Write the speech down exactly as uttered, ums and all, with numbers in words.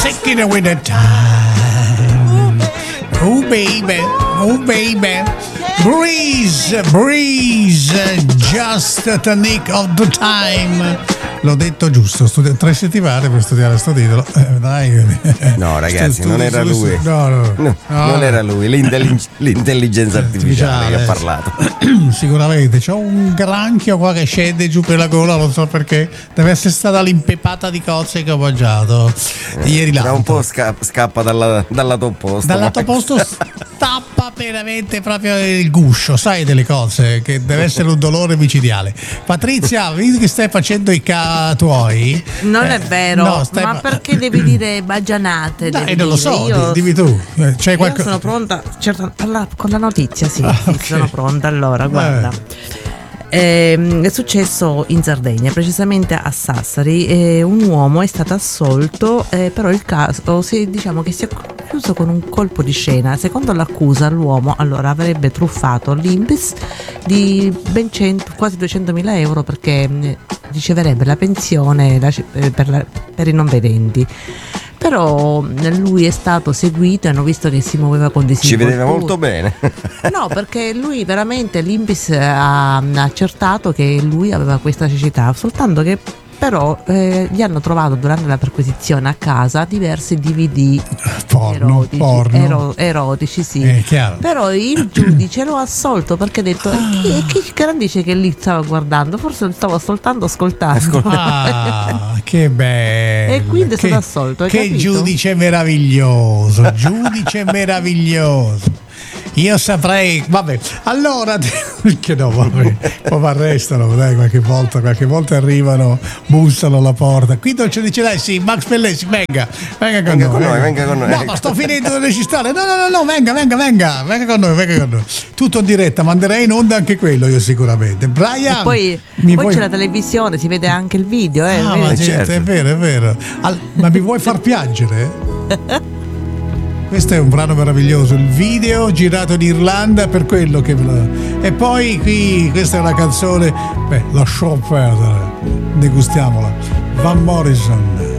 Taking away the time. Oh baby, oh baby. Breeze, breeze, just the nick of the time. L'ho detto giusto, studi- tre settimane per studiare sto titolo. Eh, dai. No, ragazzi, Studi- non era studi- lui. No, no, No, no. non no. era lui, l'intellig- l'intelligenza artificiale che ha parlato. Sicuramente c'ho un granchio qua che scende giù per la gola, non so perché. Deve essere stata l'impepata di cozze che ho mangiato ieri Tra là. un po' sca- scappa dalla, dal lato opposto. Dal lato opposto stappa veramente proprio il guscio, sai, delle cose, che deve essere un dolore micidiale. Patrizia, vedi che stai facendo i ca tuoi? Non Eh, è vero, no, stai ma fa- perché devi dire bagianate? Dai, devi non lo dire, so, io, di- dimmi tu. Eh, C'è io qualcosa? sono pronta, certo, parla- con la notizia, sì, Ah, sì, ok. sono pronta. Allora, guarda. Ehm, è successo in Sardegna, precisamente a Sassari. Eh, un uomo è stato assolto, eh, però il caso si, diciamo che si è chiuso con un colpo di scena. Secondo l'accusa, l'uomo allora avrebbe truffato l'I N P S di ben cento, quasi duecentomila euro, perché mh, riceverebbe la pensione la- eh, per, la- per i non vedenti. Però mh, lui è stato seguito e hanno visto che si muoveva con Ci vedeva disinvoltura. molto bene. No, perché lui veramente l'I N P S ha, ha accertato che lui aveva questa cecità, soltanto che però eh, gli hanno trovato durante la perquisizione a casa diversi D V D Porno, erotici, porno. ero- erotici, sì. È chiaro. Però il giudice lo ha assolto perché ha detto: "E chi, e chi garantisce che lì stava guardando? Forse lo stavo soltanto ascoltando." Ah, che bello. E quindi è Che- stato assolto, hai Che capito? giudice meraviglioso, giudice meraviglioso. Io saprei, vabbè, allora che no, vabbè, poi mi arrestano, dai, qualche volta, qualche volta arrivano, bussano alla porta. Qui non ce ne ce l'hai, sì, Max Pellesi, venga, venga con Venga noi. con noi, venga con noi. No, ma sto finendo di registrare. No, no, no, no, venga, venga, venga, venga con noi, venga con noi. Tutto in diretta, manderei in onda anche quello io sicuramente. Brian, E poi, mi poi vuoi- c'è la televisione, si vede anche il video, eh, Ah, vedi? ma gente, certo. è vero, è vero. Al- ma mi vuoi far piangere? Questo è un brano meraviglioso, il video girato in Irlanda per quello che... E poi qui, questa è una canzone, beh, lasciamo perdere, degustiamola. Van Morrison.